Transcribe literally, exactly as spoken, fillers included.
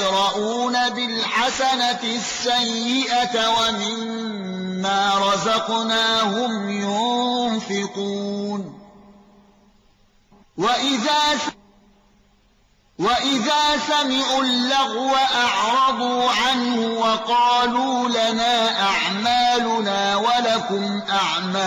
ويدرؤون بالحسنة السيئة ومما رزقناهم ينفقون وإذا وإذا سمعوا اللغو أعرضوا عنه وقالوا لنا أعمالنا ولكم أعمالكم